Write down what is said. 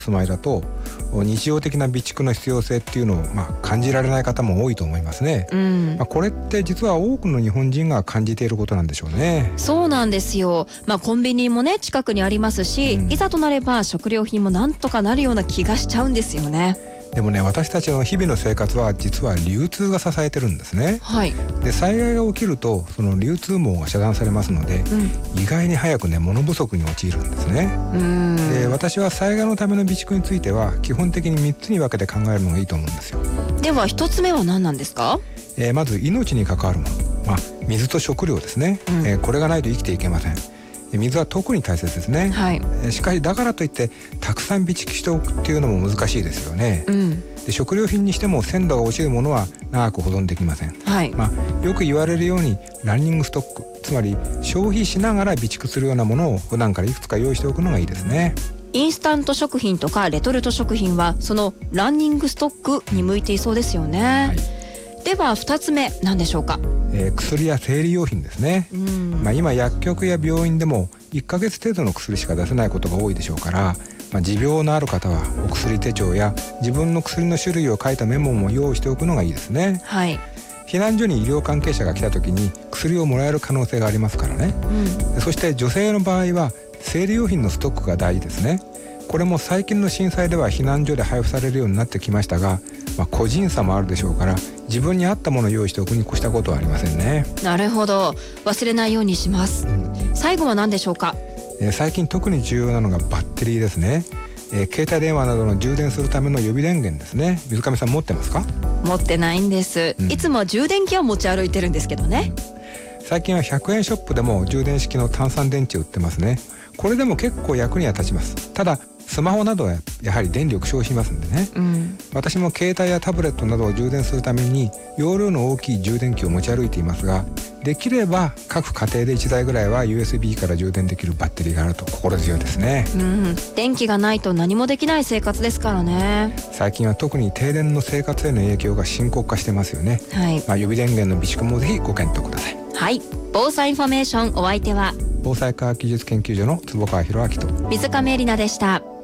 住まいだと日常的な備蓄の必要性っていうのを感じられない方も多いと思いますね。これって実は多くの日本人が感じていることなんでしょうね。 そうなんですよ。コンビニもね近くにありますし、いざとなれば食料品もなんとかなるような気がしちゃうんですよね。 でもね、私たちの日々の生活は実は流通が支えてるんですね。で、災害が起きるとその流通網が遮断されますので、意外に早くね物不足に陥るんですね。で、私は災害のための備蓄については基本的に3つに分けて考えるのがいいと思うんですよ。 では1つ目は何なんですか？ まず命に関わるもの、水と食料ですね。これがないと生きていけません。水は特に大切ですね。しかしだからといってたくさん備蓄しておくっていうのも難しいですよね。で、食料品にしても鮮度が落ちるものは長く保存できません。よく言われるようにランニングストック、つまり消費しながら備蓄するようなものを普段からいくつか用意しておくのがいいですね。 インスタント食品とかレトルト食品はそのランニングストックに向いていそうですよね。では2つ目何でしょうか？ 薬や生理用品ですね。今薬局や病院でも1ヶ月程度の薬しか出せないことが多いでしょうから、持病のある方はお薬手帳や自分の薬の種類を書いたメモも用意しておくのがいいですね。避難所に医療関係者が来た時に薬をもらえる可能性がありますからね。そして女性の場合は生理用品のストックが大事ですね。これも最近の震災では避難所で配布されるようになってきましたが、個人差もあるでしょうから自分に合ったものを用意しておくに越したことはありませんね。 なるほど、忘れないようにします。最後は何でしょうか？ 最近特に重要なのがバッテリーですね。携帯電話などの充電するための予備電源ですね。水上さん持ってますか？ 持ってないんです。いつも充電器は持ち歩いてるんですけどね。 最近は100円ショップでも充電式の単三電池売ってますね。これでも結構役には立ちます。ただスマホなどはやはり電力消費しますんでね。私も携帯やタブレットなどを充電するために容量の大きい充電器を持ち歩いていますが、できれば各家庭で1台ぐらいは USB から充電できるバッテリーがあると心強いですね。 電気がないと何もできない生活ですからね。 最近は特に停電の生活への影響が深刻化してますよね。予備電源の備蓄もぜひご検討ください。 防災インフォメーション、お相手は防災科学技術研究所の坪川博明と水上恵里奈でした。